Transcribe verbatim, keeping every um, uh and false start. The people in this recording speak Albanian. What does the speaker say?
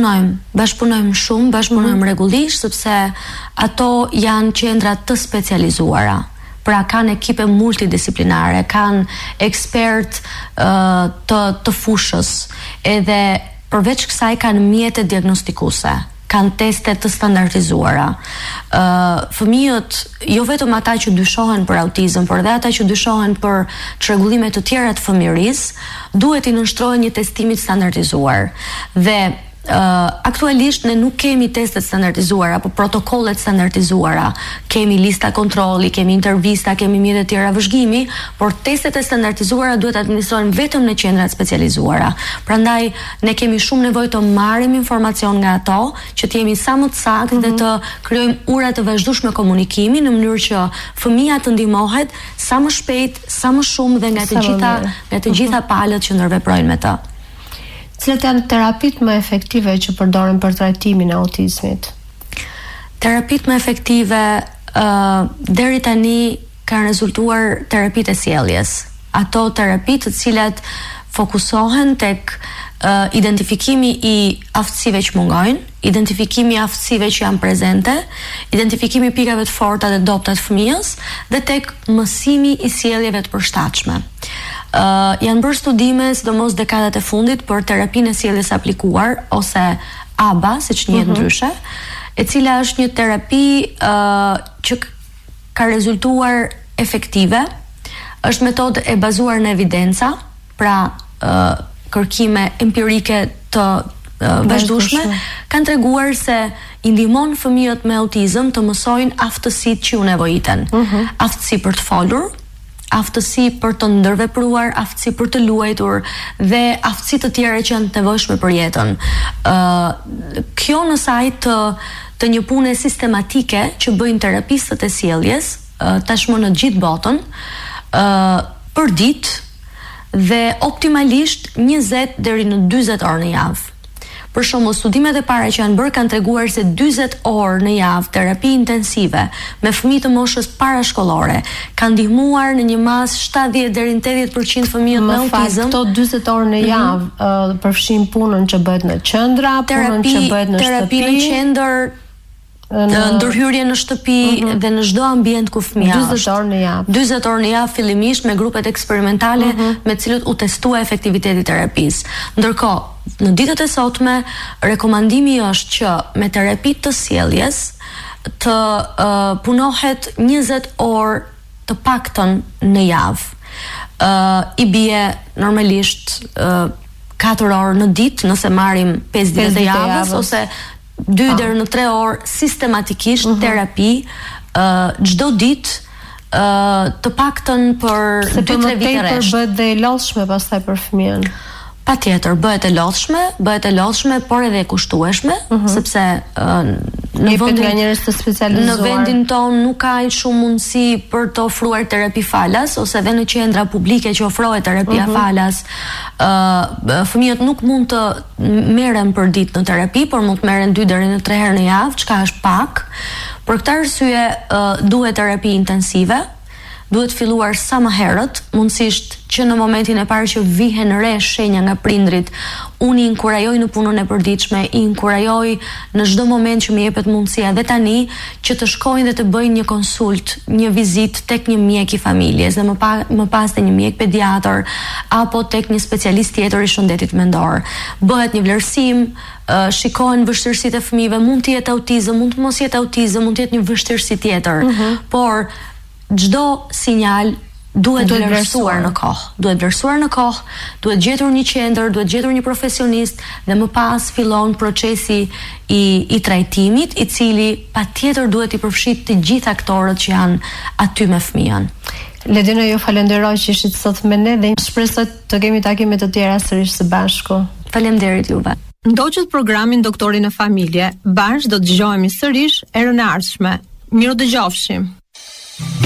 Bashpunojmë, bashpunojmë shumë, bashpunojmë mm. rregullisht, sepse ato janë qendra të specializuara. Pra kanë ekipe multidisciplinare, kanë ekspert uh, të, të fushës, edhe përveç kësaj kanë mjete diagnostikuese, kanë teste të standardizuara. Uh, fëmijët, jo vetëm ata që dyshohen për autizëm, por edhe ata që dyshohen për çrregullime të tjera të fëmijërisë, duhet i nënshtrohen një testimi të standardizuar. Dhe Uh, aktualisht ne nuk kemi testet standardizuara apo protokollet standardizuara. Kemi lista kontrolli, kemi intervista, kemi mjete të tjera vëzhgimi, por testet e standardizuara duhet administrohen vetëm në qendrat specializuara. Prandaj ne kemi shumë nevojë të marrim informacion nga ato, që të jemi sa më të saktë mm-hmm. dhe të krijojmë ura të vazhdueshme komunikimi në mënyrë që fëmia të ndihmohet sa më shpejt, sa më shumë dhe nga të gjitha nga të gjitha palët që ndërveprojnë me të. Cilat janë terapitë më efektive që përdoren për trajtimin e autizmit? Terapitë më efektive uh, deri tani kanë rezultuar terapitë e sjelljes. Ato terapitë të cilat fokusohen tek uh, identifikimi i aftësive që mungojnë, identifikimi i aftësive që janë prezente, identifikimi i pikave të forta dhe dobta të fëmijës dhe tek mësimi i sjelljeve të përshtatshme. Uh, janë bërë studime, sidomos dekadat e fundit, për terapinë e sjelljes aplikuar ose A B A, siç njihet mm-hmm. ndryshe, e cila është një terapi uh, që ka rezultuar efektive. Është metodë e bazuar në evidenca, pra uh, kërkime empirike të uh, vazhdueshme, kanë treguar se i ndihmon fëmijët me autizëm të mësojnë aftësitë që u nevojiten. Mm-hmm. Aftësi për të folur, aftësi për të ndërvepruar, aftësi për të luajtur dhe aftësi të tjera që janë të nevojshme për jetën. Uh, kjo në saj të, të një pune sistematike që bëjnë terapistët e sjelljes, uh, tashmë në gjithë botën, uh, për ditë dhe optimalisht njëzet deri në dyzet orë në javë. Për shembull, studimet e para që janë bërë kanë treguar se dyzet orë në javë terapi intensive me fëmijë të moshës parashkollore kanë ndihmuar në një mas shtatëdhjetë deri në tetëdhjetë përqind fëmijë me autizëm. Këto dyzet orë në javë mm-hmm. uh, përfshin punën që bëhet në qendra, punën që bëhet në terapi, shtëpi, terapi në qendër, në ndërhyrje në shtëpi mm-hmm. dhe në çdo ambient ku fëmia është. dyzet orë në javë. dyzet orë në javë fillimisht me grupet eksperimentale mm-hmm. me të cilët u testua efektiviteti i terapisë. Ndërkohë, në ditët e sotme, rekomandimi është që me terapi të sjelljes të uh, punohet njëzet orë të paktën në javë. Uh, I bie normalisht uh, katër orë në ditë nëse marrim pesë ditë të javës, ose dy deri në tre orë sistematikisht uh-huh. terapi çdo uh, ditë uh, të paktën për dy tre vite rresht. Se bëhet dhe e lodhshme pastaj për fëmijën. Patjetër, bëhet e lodhshme, bëhet e lodhshme, por edhe e kushtueshme, uh-huh. sepse uh, në vendin nga njerëz të specializuar. Në vendin ton nuk ka shumë mundësi për të ofruar terapi falas, ose edhe në qendra publike që ofrohet terapia uh-huh. falas, uh, fëmijët nuk mund të merren për ditë në terapi, por mund të merren dy deri në tre herë në javë, çka është pak. Për këtë arsye uh, duhet terapi intensive. Duhet filluar sa më herët, mundësisht që në momentin e parë që vihen re shenja nga prindrit, unë i inkurajoj në punën e përditshme, i inkurajoj në çdo moment që më jepet mundësia dhe tani që të shkojnë dhe të bëjnë një konsult, një vizitë tek një mjek i familjes dhe më, pa, më pas te një mjek pediatër apo tek një specialist tjetër i shëndetit mendor. Bëhet një vlerësim, uh, shikohen vështirësitë e fëmijëve, mund të jetë autizëm, mund të mos jetë autizëm, mund të jetë një vështirësi tjetër, mm-hmm. por çdo sinjal duhet vlerësuar në kohë, duhet vlerësuar në kohë, duhet gjetur një qendër, duhet gjetur një profesionist dhe më pas fillon procesi i, i trajtimit, i cili patjetër duhet i përfshijë të gjithë aktorët që janë aty me fëmijën. Ledina, ju falenderoj që ishit sot me ne dhe shpresoj të kemi takime të tjera sërish së bashku. Faleminderit juve. Ndoqët programin Doktori në Familje, bashkë do të dëgjohemi sërish erën e ardhshme. Miru dëgjofshim.